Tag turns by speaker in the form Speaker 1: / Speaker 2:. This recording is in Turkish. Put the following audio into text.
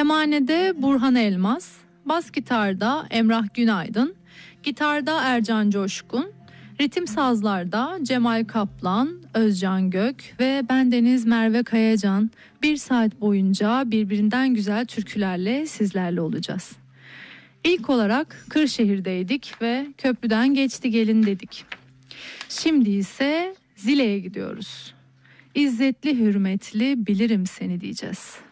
Speaker 1: Kemanede Burhan Elmas, bas gitarda Emrah Günaydın, gitarda Ercan Coşkun, ritim sazlarda Cemal Kaplan, Özcan Gök ve bendeniz Merve Kayacan 1 saat boyunca birbirinden güzel türkülerle sizlerle olacağız. İlk olarak Kırşehir'deydik ve köprüden geçti gelin dedik. Şimdi ise Zile'ye gidiyoruz. İzzetli hürmetli bilirim seni diyeceğiz.